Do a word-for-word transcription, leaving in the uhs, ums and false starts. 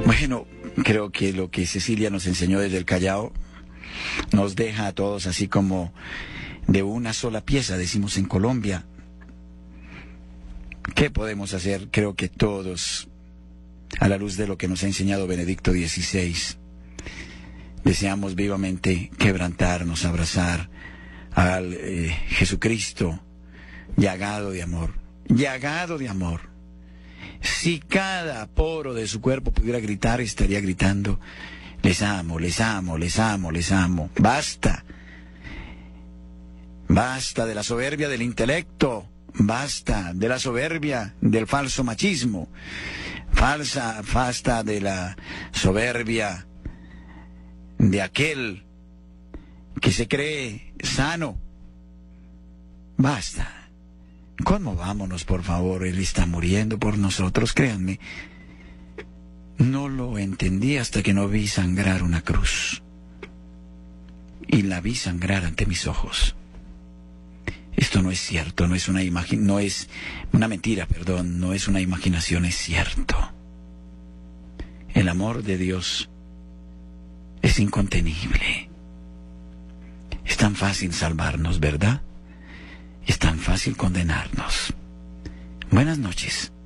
Bueno, creo que lo que Cecilia nos enseñó desde el Callao nos deja a todos así como de una sola pieza, decimos en Colombia. ¿Qué podemos hacer? Creo que todos, a la luz de lo que nos ha enseñado Benedicto dieciséis, deseamos vivamente quebrantarnos, abrazar al eh, Jesucristo llagado de amor, llagado de amor. Si cada poro de su cuerpo pudiera gritar, estaría gritando: les amo, les amo, les amo, les amo. Basta. Basta de la soberbia del intelecto. Basta de la soberbia del falso machismo. Falsa, basta de la soberbia de aquel que se cree sano. Basta. Conmovámonos, por favor. Él está muriendo por nosotros, créanme. No lo entendí hasta que no vi sangrar una cruz. Y la vi sangrar ante mis ojos. Esto no es cierto, no es una imagi- no es una mentira, perdón, no es una imaginación, es cierto. El amor de Dios es incontenible. Es tan fácil salvarnos, ¿verdad? Es tan fácil condenarnos. Buenas noches.